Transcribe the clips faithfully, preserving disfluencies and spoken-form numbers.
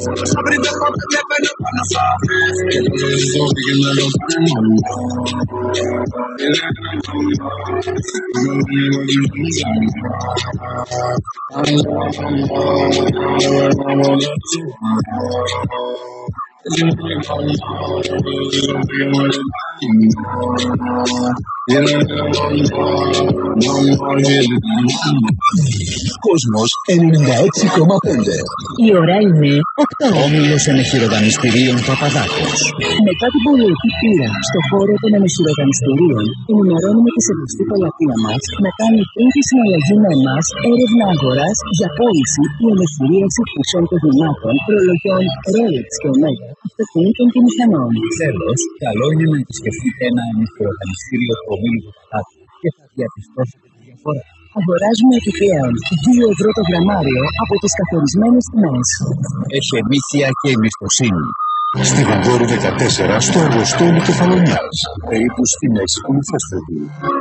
Κόσμος ενενήντα έξι κόμμα πέντε. Η ώρα είναι οκτώ. Όμιλος Ενεχειροδανιστηρίων Παπαδάκος. Μετά την πολιετή πείρα στο χώρο των ενεχειροδανιστηρίων, ενημερώνουμε τη σεβαστή πελατεία μας να κάνει πριν τη συναλλαγή με εμάς έρευνα αγοράς για πώληση ή ενεχειρίαση χρυσών κοσμημάτων, προλογιών Rolex και Omega, αυτοκινήτων και μηχανών. Τέλος, καλό είναι να επισκεφτείτε ένα ενεχειροδανιστήριο του ομίλου Παπαδάκου και θα διαπιστώσετε τη διαφορά. Αγοράζουμε επιπλέον δύο ευρώ το γραμμάριο από τις καθορισμένες τιμές. Έχει εμήθεια και εμπιστοσύνη. Στη Βαγγόρη δεκατέσσερα, στο Αργοστόλι Κεφαλονιάς, περίπου στη μέση του Μηφόσφαιρου.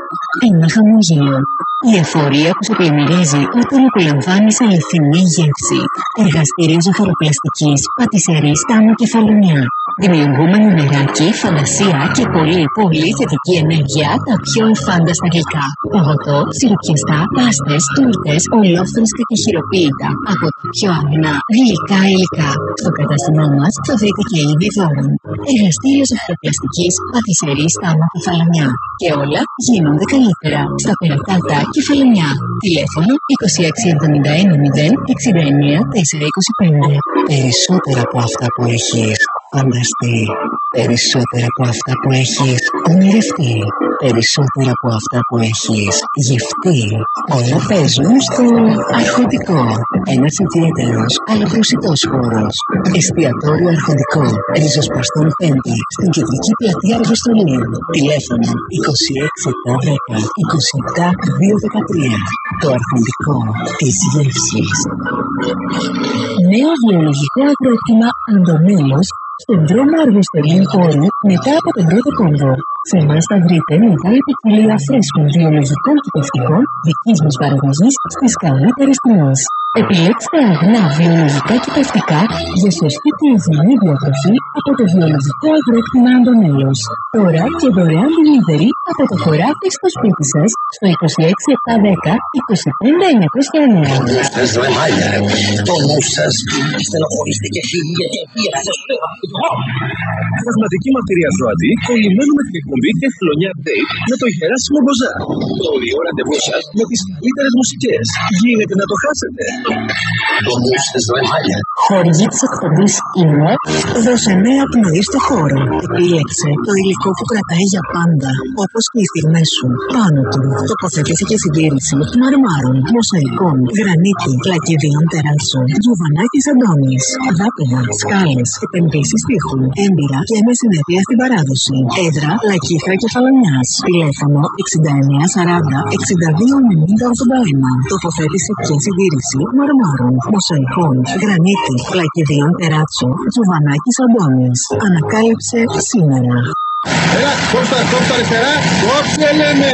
Ένα χαμόγελο. Η εφορία που σε πλημμυρίζει όταν απολαμβάνεις αληθινή γεύση. Εργαστήριο ζωφαροπλαστικής, πατησερής Τάμο Κεφαλονιά. Δημιουργούμε νεράκι, φαντασία και πολύ πολύ θετική ενέργεια τα πιο εφάνταστα γλυκά. Παγωτό, σιροπιαστά, πάστες, τούρτες, ολόφρυσκα και χειροποίητα από τα πιο αγνά γλυκά υλικά. Στο κατάστημά μας θα βρείτε και είδη δώρων. Εργαστήριο ζωφαροπλαστικής, πατησερής Τάμο Κεφαλονιά. Και όλα γίνονται καλύτερα στα Περατάτα Κεφαλονιά. Τηλέφωνο είκοσι έξι εβδομήντα ένα μηδέν εξήντα εννέα τετρακόσια είκοσι πέντε. Περισσότερα από αυτά που έχεις φανταστεί. Περισσότερα από αυτά που έχεις ονειρευτεί. Περισσότερα από αυτά που έχεις γευτεί. Όλα παίζουν στο Αρχοντικό. Ένας ιδιαίτερος αλλά προσιτός χώρος. Εστιατόριο Αρχοντικό. Ριζοσπαστών πέντε. Στην κεντρική πλατεία Αργοστολίου. Τηλέφωνο είκοσι έξι επτά δέκα είκοσι επτά δύο δεκατρία. Το Αρχοντικό της γεύσης. Νέο βιολογικό αγρόκτημα Αντωνέλος στον δρόμο Αργοστολίου Πόρου μετά από τον πρώτο κόμβο. Σε εμάς θα βρείτε μεγάλη ποικιλία φρέσκων βιολογικών κυπευτικών δικής μας παραγωγής στις καλύτερες τιμές. Επιλέξτε αγνά βιολογικά κυπευτικά για σωστή και υγιεινή διατροφή από το βιολογικό αγρόκτημα Αντωνέλος. Τώρα και δωρεάν delivery από το χωράφι στο σπίτι σας στο είκοσι έξι επτά δέκα είκοσι πέντε εννιακόσια εννέα. Στες ρεμάλια, το νου σας στενοχωρίστηκε γιατί πήρα σας πέρα. Πραγματική μαρτυρία ζωατή, κολλημένο με την εκπομπή Κεφαλονιά Update με το Γεράσιμο Μποζά. Το ωραίο ραντεβού σας με τις καλύτερες μουσικές. Γίνεται να το χάσετε. Το νου σας ρεμάλια. Χορηγή της εκπομπής είναι δώσε νέα πνοή στο χώρο. Επίλεξε το υλικό που κρατάει για πάντα, όπως και οι στιγμές σου. Πάνω του τοποθετήθηκε συντήρηση μαρμάρων, μοσαϊκών, γρανίτη, λακεδίων τεράσσων, Γιωβανάκης Αντώνης, δάπεδα, σκάλες, επενδύσεις τείχου, έμπειρα και με συνέπεια στην παράδοση. Έδρα Λακίθρα Κεφαλονιάς. Τηλέφωνο εξήντα εννέα σαράντα εξήντα δύο ενενήντα ογδόντα ένα. Τοποθέτηση και συντήρηση μαρμάρων, μοσαϊκών, γρανίτη, λακεδίων τεράτσων, Γιωβανάκης Αντώνης. Ανακάλυψε σήμερα. Έλα, κόψτε, κόψτε αριστερά, κόψτε λέμε!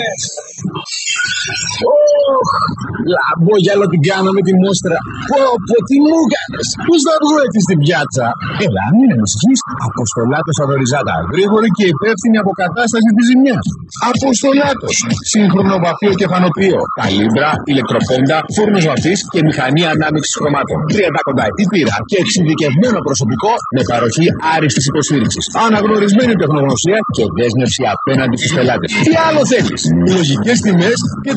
Ωχ, λαμπόγιαλο την κάνω με τη μόστρα. Πω, πω, τι μου κάνεις. Πώς θα βγω έτσι στην πιάτσα. Έλα, μην ανησυχείς. Αποστολάτος Αδωριζάτα. Γρήγορη και υπεύθυνη αποκατάσταση της ζημιάς. Αποστολάτος. Σύγχρονο βαφείο και φανοποιείο. Καλύμπρα, ηλεκτροπόντα, φούρνος βαφής και μηχανή ανάμειξης χρωμάτων. τριάντα κονταετή πείρα και εξειδικευμένο προσωπικό με παροχή άριστης υποστήριξης. Αναγνωρισμένη τεχνογνωσία και δέσμευση απέναντι στους πελάτες. Τι άλλο θέλεις. Λογικές τιμές και